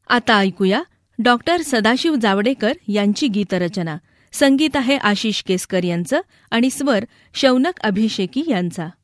आता ऐकूया डॉक्टर सदाशिव जावडेकर यांची गीतरचना. संगीत आहे आशिष केसकर यांचं आणि स्वर शौनक अभिषेकी यांचा.